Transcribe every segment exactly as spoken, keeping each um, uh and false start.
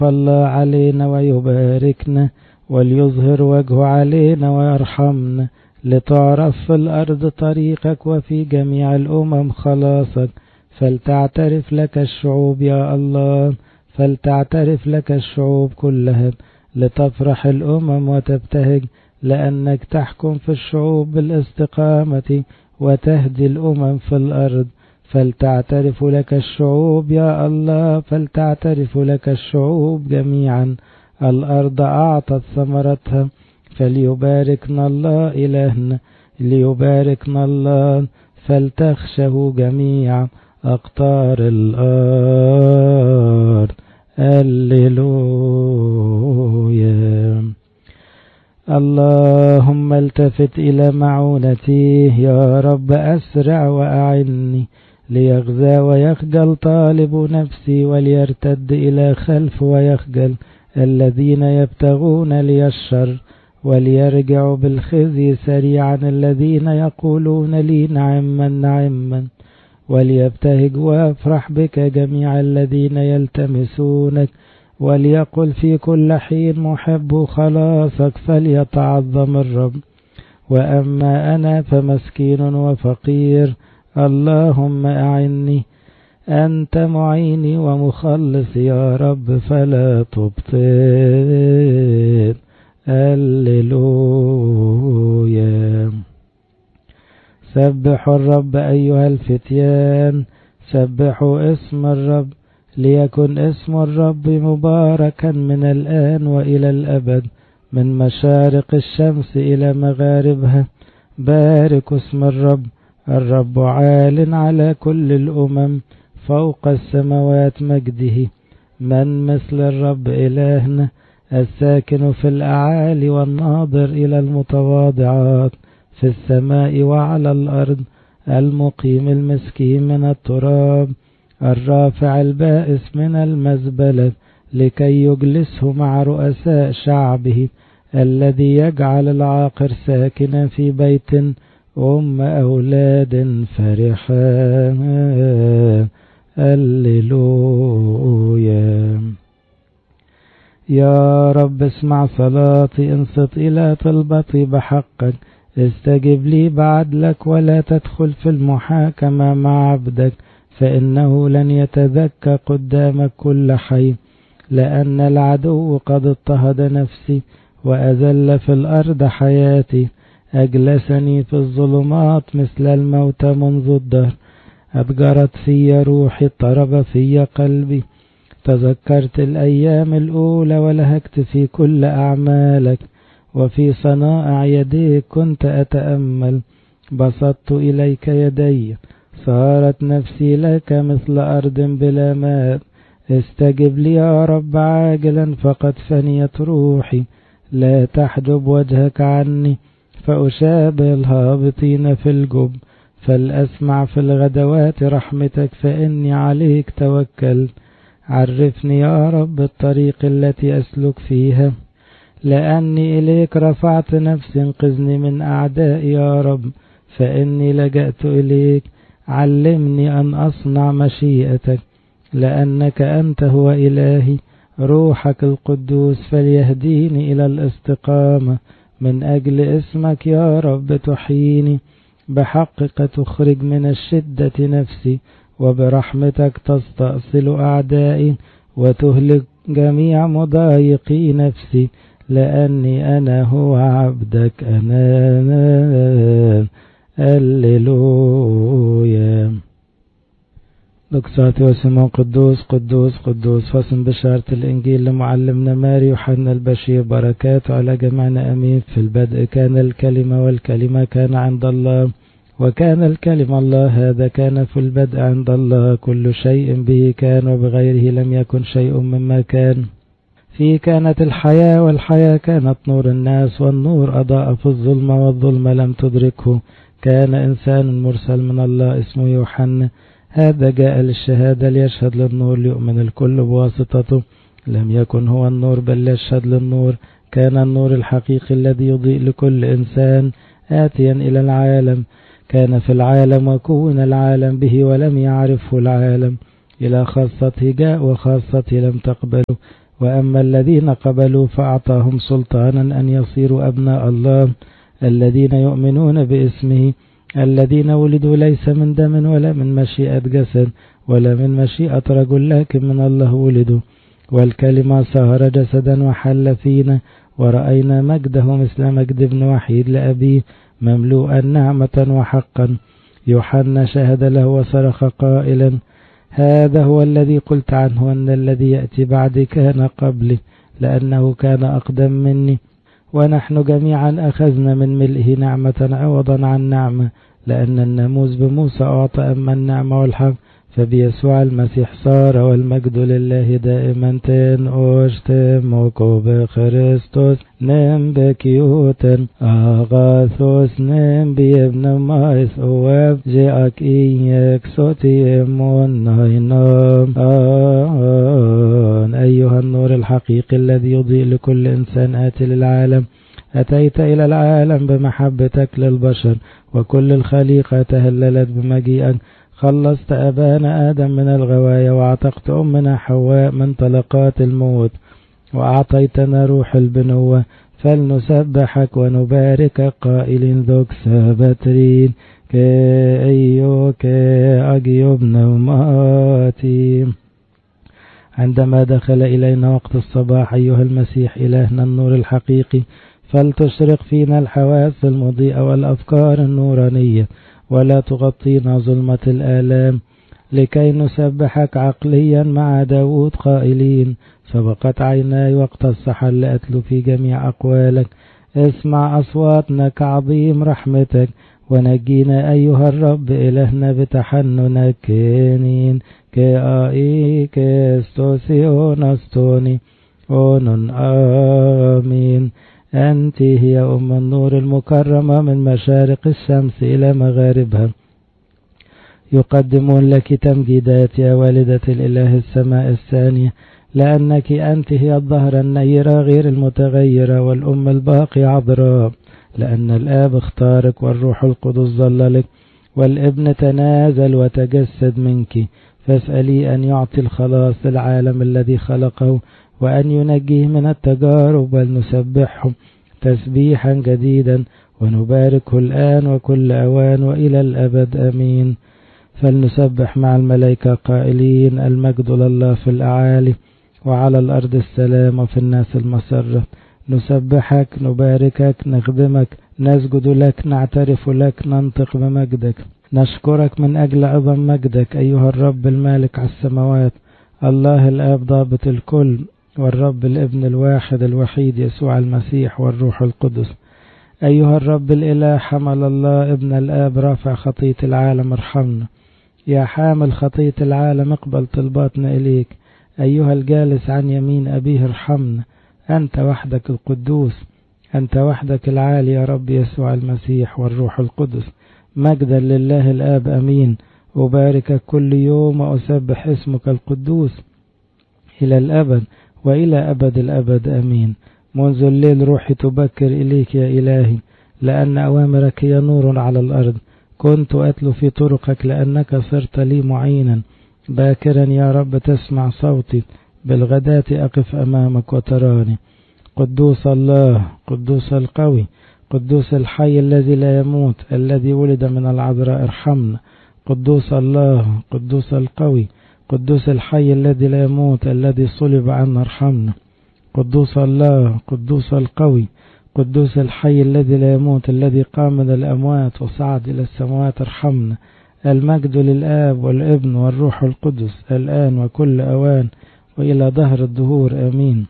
الله علينا ويباركنا وليظهر وجهه علينا ويرحمنا، لتعرف في الأرض طريقك وفي جميع الأمم خلاصك. فلتعترف لك الشعوب يا الله، فلتعترف لك الشعوب كلها، لتفرح الأمم وتبتهج، لأنك تحكم في الشعوب بالاستقامة وتهدي الأمم في الأرض. فلتعترف لك الشعوب يا الله، فلتعترف لك الشعوب جميعا. الأرض أعطت ثمرتها، فليباركنا الله إلهنا، ليباركنا الله، فلتخشه جميع أقطار الأرض. هللويا. اللهم التفت إلى معونتي يا رب، أسرع وأعني، ليغزى ويخجل طالب نفسي، وليرتد إلى خلف ويخجل الذين يبتغون لي الشر، وليرجعوا بالخزي سريعا الذين يقولون لي نعما نعما. وليبتهج ويفرح بك جميع الذين يلتمسونك، وليقل في كل حين محب خلاصك، فليتعظم الرب. وأما أنا فمسكين وفقير، اللهم أعني، أنت معيني ومخلصي يا رب، فلا تبطل. هللويا. سبحوا الرب أيها الفتيان، سبحوا اسم الرب، ليكن اسم الرب مباركا من الآن وإلى الأبد، من مشارق الشمس إلى مغاربها. بارك اسم الرب، الرب عال على كل الأمم، فوق السماوات مجده. من مثل الرب إلهنا، الساكن في الأعالي والناظر إلى المتواضعات في السماء وعلى الأرض، المقيم المسكين من التراب، الرافع البائس من المزبلة لكي يجلسه مع رؤساء شعبه، الذي يجعل العاقر ساكنا في بيت أم أولاد فرحا. هللويا. يا رب اسمع صلاتي، انصت إلى طلبتي بحقك، استجب لي بعدلك، ولا تدخل في المحاكمة مع عبدك، فإنه لن يتذكى قدامك كل حي. لأن العدو قد اضطهد نفسي، وأذل في الأرض حياتي، أجلسني في الظلمات مثل الموت منذ الدهر. أتجرت في روحي، اضطرب في قلبي، تذكرت الأيام الأولى، ولهجت في كل أعمالك، وفي صنائع يديك كنت أتأمل. بسطت إليك يدي، صارت نفسي لك مثل أرض بلا ماء. استجب لي يا رب عاجلا، فقد فنيت روحي، لا تحجب وجهك عني، فأشابه الهابطين في الجب. فلأسمع في الغدوات رحمتك، فإني عليك توكلت. عرفني يا رب الطريق التي أسلك فيها، لأني إليك رفعت نفسي. انقذني من أعدائي يا رب، فإني لجأت إليك. علمني أن أصنع مشيئتك، لأنك أنت هو إلهي. روحك القدوس فليهديني إلى الاستقامة. من أجل اسمك يا رب تحييني، بحقك تخرج من الشدة نفسي، وبرحمتك تستأصل أعدائي، وتهلك جميع مضايقي نفسي، لأني أنا هو عبدك أنا. هللويا. دكساتي وسمون قدوس قدوس قدوس. فصل بشارة الإنجيل لمعلمنا ماري يوحنا البشير، بركاته على جميعنا أمين. في البدء كان الكلمة، والكلمة كان عند الله، وكان الكلمة الله. هذا كان في البدء عند الله. كل شيء به كان، وبغيره لم يكن شيء مما كان. فيه كانت الحياة، والحياة كانت نور الناس، والنور أضاء في الظلمة، والظلمة لم تدركه. كان إنسان مرسل من الله اسمه يوحنا، هذا جاء للشهادة، ليشهد للنور، ليؤمن الكل بواسطته. لم يكن هو النور، بل يشهد للنور. كان النور الحقيقي الذي يضيء لكل إنسان آتيا إلى العالم. كان في العالم، وكون العالم به، ولم يعرفه العالم. إلى خاصته جاء، وخاصته لم تقبله. وأما الذين قبلوا فأعطاهم سلطانا أن يصيروا أبناء الله، الذين يؤمنون باسمه، الذين ولدوا ليس من دم ولا من مشيئة جسد ولا من مشيئة رجل، لكن من الله ولدوا. والكلمة صار جسدا وحل فينا، ورأينا مجده مثل مجد ابن وحيد لأبيه، مملوءا نعمة وحقا. يوحنا شهد له وصرخ قائلا: هذا هو الذي قلت عنه أن الذي يأتي بعدي كان قبلي، لأنه كان أقدم مني. ونحن جميعا أخذنا من ملئه نعمة عوضا عن نعمة، لأن الناموس بموسى أعطى، أما النعمة والحق فبيسوع المسيح صار. والمجد لله دائما تن أشتمكو بخريستوس نم بكيوتن أغاثوس نم بيبن مايس أواب جاك إياك صوتي أمون ناينام آن. أيها النور الحقيقي الذي يضيء لكل إنسان آتي للعالم، أتيت إلى العالم بمحبتك للبشر، وكل الخليقة تهللت بمجيئك. خلصت أبانا آدم من الغواية، وأعتقت أمنا حواء من طلقات الموت، وأعطيتنا روح البنوة. فلنسبحك ونباركك قائلين ذوك سابترين كأيو كأجيب نوماتي. عندما دخل إلينا وقت الصباح أيها المسيح إلهنا النور الحقيقي، فلتشرق فينا الحواس المضيئة والأفكار النورانية، ولا تغطينا ظلمة الآلام، لكي نسبحك عقليا مع داود قائلين: سبقت عيناي وقت السحر لأتلو في جميع أقوالك. اسمع أصواتنا كعظيم رحمتك، ونجينا أيها الرب إلهنا بتحننك. كينين كآي كستوسيون أستوني أونن آمين. أنت هي أم النور المكرمة من مشارق الشمس إلى مغاربها. يقدمون لك تمجيدات يا والدة الإله السماء الثانية، لأنك أنت هي الظهر النيرة غير المتغيرة، والأم الباقي عذراء، لأن الآب اختارك والروح القدس ظللك، والابن تنازل وتجسد منك. فاسألي أن يعطي الخلاص للعالم الذي خلقه، وأن ينجيه من التجارب، ولنسبحه تسبيحا جديدا ونباركه الآن وكل أوان وإلى الأبد آمين. فلنسبح مع الملائكة قائلين: المجد لله في الأعالي، وعلى الأرض السلام، وفي الناس المسرة. نسبحك، نباركك، نخدمك، نسجد لك، نعترف لك، ننطق بمجدك. نشكرك من أجل عظم مجدك أيها الرب المالك على السماوات، الله الآب ضابط الكل، والرب الابن الواحد الوحيد يسوع المسيح والروح القدس. أيها الرب الإله حمل الله ابن الآب رافع خطية العالم ارحمنا. يا حامل خطية العالم اقبل طلباتنا إليك. أيها الجالس عن يمين أبيه ارحمنا. أنت وحدك القدوس، أنت وحدك العالي يا رب يسوع المسيح والروح القدس. مجدا لله الآب أمين. أباركك كل يوم وأسبح اسمك القدوس إلى الأبد وإلى أبد الأبد أمين. منذ الليل روحي تبكر إليك يا إلهي، لأن أوامرك هي نور على الأرض. كنت أتلو في طرقك لأنك صرت لي معينا. باكرا يا رب تسمع صوتي، بالغداة أقف أمامك وتراني. قدوس الله، قدوس القوي، قدوس الحي الذي لا يموت، الذي ولد من العذراء ارحمنا. قدوس الله، قدوس القوي، قدوس الحي الذي لا يموت، الذي صلب عنا ارحمنا. قدوس الله، قدوس القوي، قدوس الحي الذي لا يموت، الذي قام من الأموات وصعد إلى السماوات ارحمنا. المجد للآب والابن والروح القدس الآن وكل أوان وإلى دهر الدهور آمين.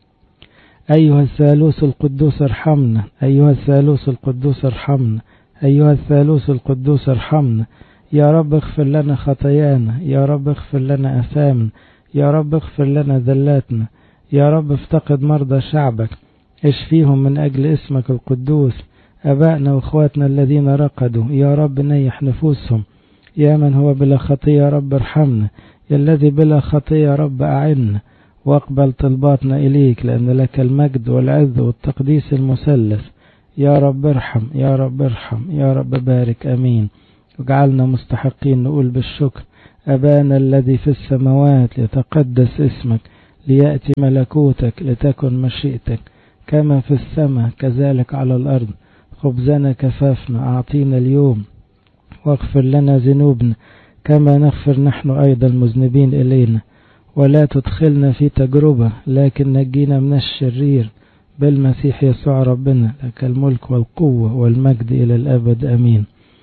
أيها الثالوث القدوس ارحمنا، أيها الثالوث القدوس ارحمنا، أيها الثالوث القدوس ارحمنا. يا رب اغفر لنا خطايانا، يا رب اغفر لنا أثامنا، يا رب اغفر لنا ذلاتنا. يا رب افتقد مرضى شعبك، اشفيهم من أجل اسمك القدوس. أبائنا وأخواتنا الذين رقدوا يا رب نيح نفوسهم. يا من هو بلا خطية يا رب ارحمنا، يا الذي بلا خطية يا رب أعنا، واقبل طلباتنا إليك، لأن لك المجد والعز والتقديس المثلث. يا رب ارحم، يا رب ارحم، يا رب بارك أمين. وجعلنا مستحقين نقول بالشكر: أبانا الذي في السماوات، يتقدس اسمك، ليأتي ملكوتك، لتكن مشيئتك كما في السماء كذلك على الأرض. خبزنا كفافنا أعطينا اليوم، واغفر لنا ذنوبنا كما نغفر نحن أيضا مذنبين إلينا، ولا تدخلنا في تجربة لكن نجينا من الشرير، بالمسيح يسوع ربنا، لك الملك والقوة والمجد إلى الأبد أمين.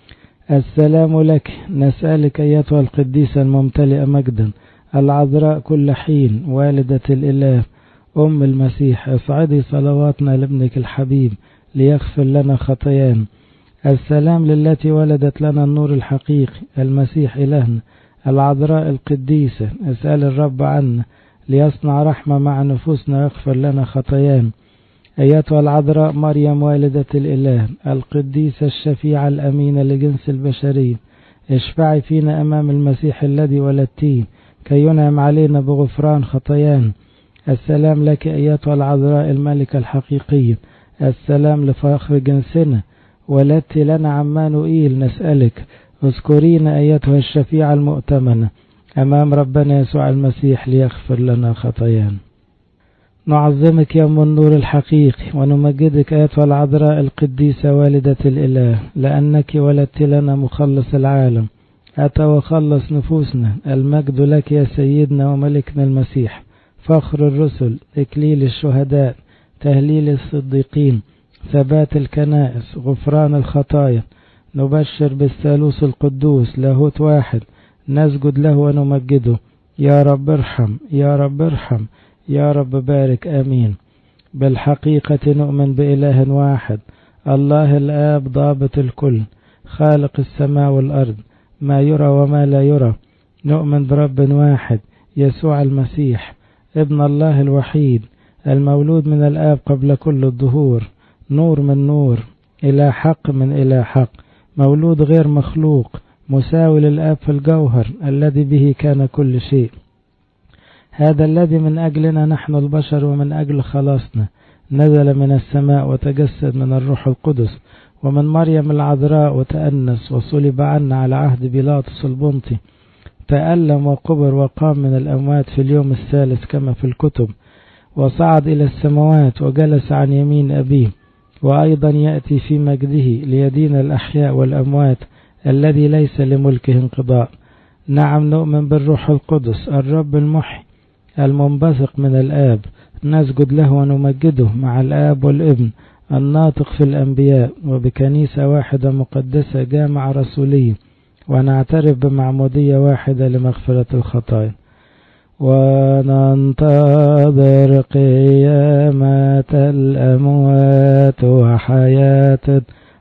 السلام لك، نسألك أيتها القديسة الممتلئة مجدا، العذراء كل حين، والدة الإله، أم المسيح، اصعدي صلواتنا لابنك الحبيب ليغفر لنا خطايانا. السلام للتي ولدت لنا النور الحقيقي، المسيح إلهنا، العذراء القديسة، اسأل الرب عنا ليصنع رحمة مع نفوسنا ويغفر لنا خطايانا. أيتها العذراء مريم والدة الإله، القديسة الشفيعة الأمينة لجنس البشرية، اشفعي فينا أمام المسيح الذي ولدتيه كي ينعم علينا بغفران خطايانا. السلام لك أيتها العذراء الملكة الحقيقية، السلام لفخر جنسنا، ولدت لنا عمانوئيل، نسألك اذكرينا أيتها الشفيعة المؤتمنة أمام ربنا يسوع المسيح ليغفر لنا خطايانا. نعظمك يا أم النور الحقيقي، ونمجدك أيتها العذراء القديسة والدة الإله، لأنك ولدت لنا مخلص العالم، أتى وخلص نفوسنا. المجد لك يا سيدنا وملكنا المسيح، فخر الرسل، إكليل الشهداء، تهليل الصديقين، ثبات الكنائس، غفران الخطايا. نبشر بالثالوث القدوس، لاهوت واحد، نسجد له ونمجده. يا رب ارحم، يا رب ارحم، يا رب بارك، آمين. بالحقيقة نؤمن بإله واحد، الله الآب ضابط الكل، خالق السماء والأرض، ما يرى وما لا يرى. نؤمن برب واحد، يسوع المسيح ابن الله الوحيد، المولود من الآب قبل كل الظهور، نور من نور، إلى حق من إلى حق، مولود غير مخلوق، مساوي للآب في الجوهر، الذي به كان كل شيء. هذا الذي من أجلنا نحن البشر ومن أجل خلاصنا نزل من السماء وتجسد من الروح القدس ومن مريم العذراء وتأنس وصلب عنا على عهد بيلاطس البنطي، تألم وقبر وقام من الأموات في اليوم الثالث كما في الكتب، وصعد إلى السماوات وجلس عن يمين أبيه، وأيضا يأتي في مجده ليدين الأحياء والأموات، الذي ليس لملكه انقضاء. نعم نؤمن بالروح القدس الرب المحي المنبثق من الآب، نسجد له ونمجده مع الآب والابن الناطق في الأنبياء، وبكنيسة واحدة مقدسة جامعة رسولية، ونعترف بمعمودية واحدة لمغفرة الخطايا، وننتظر قيامة الأموات وحياة